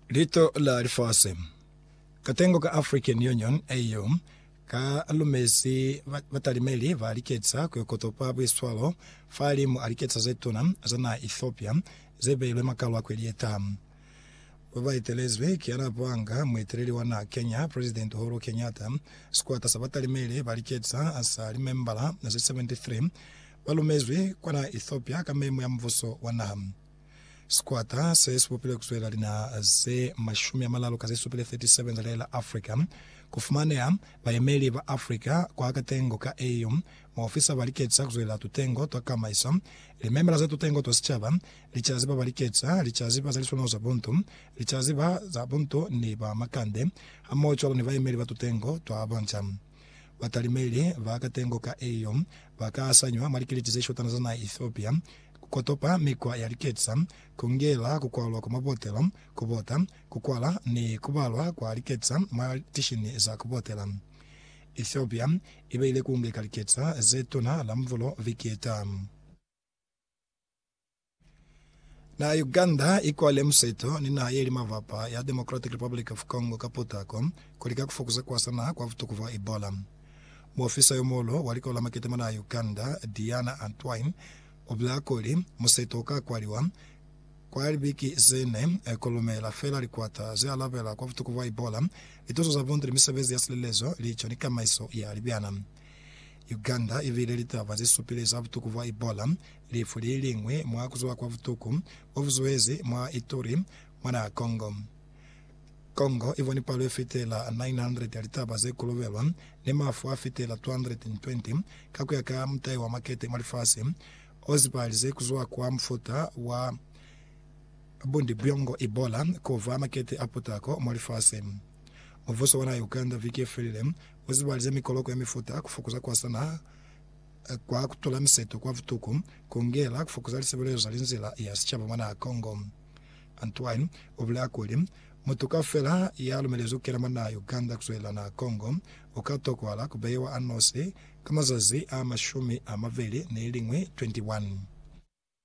Lito la rifase. Katengo ka African Union AU ka alumesi vatalimeli va aliketsa kuyokotopa bwiswalo fali mu aliketsa zetuna zana Ethiopia zebele makalo akwelieta. Vaitelezwe kiana pwanga mwetereli wana Kenya President Uhuru Kenyatta squata sabatalimeli va aliketsa asa limembala na 73 valumezwe kwana Ethiopia kamemu ya mvuso wana squata se supile kuswela lina ze mashumi ya malalo kaze supile 37 zalela Africa kufumanea bayemeli va Africa kwa katengo ka AU maofisa valiketsa kuswela tutengo twakama isa limembela za tutengo twasichaba lichaziba valiketsa lichaziba zalisona za buntu lichaziba za buntu ni ba makande amocho ni bayemeli va tutengo twaboncha vatalimeli va katengo ka AU vakasanywa malikilitizesho tanzania Ethiopia kotopa mikwa ya liketsa kungela kukwalwa kwa mabotelo kubota kukwala ni kubalwa kwa liketsa matishini za kubotela. Ethiopia ibe ile kuungeka liketsa zetuna la mvulo vikieta. Na Uganda ikwale mseto ni na yeli mavapa ya Democratic Republic of Congo kapotako kulika kufokuza kwa sana kwa vutukuva Ebola. Muofisa yomolo waliko la maketema na Uganda Diana Antwine oblakoli musetoka kwaliwa kwali biki zene kolomela fela likwata ze alavela kwa vutukuva Ebola itozo za vondri misavezi ya silelezo licho ni kama iso ya libiana. Uganda ivile litava zisupile za vutukuva Ebola lifuli lingwe mwa kuzoa kwa vutuku ovuzoezi mwa Ituri mwana Congo ivoni palo efitela 900 alitaba ze kolovelwa ne mafu afitela 220 kakuyaka mtai wa makete malifasi ozibalize kuzoa kwa mfuta wa bundi biongo Ebola kova makete apotako malifasi. Muvuso wana Uganda viki felile ozibalize mikoloko ya mifuta kufokuza kwa sana kwa kutola mseto kwa vutuku kongela kufokuza lisebelezo linzila ya sichaba mwana Congo. Antwine oblakoli mutuka fela ya lumelezo kera mana Uganda kuswela na Congo ukatokwala kubewa anose kama zazi amashumi amaveli na ilingwe 21.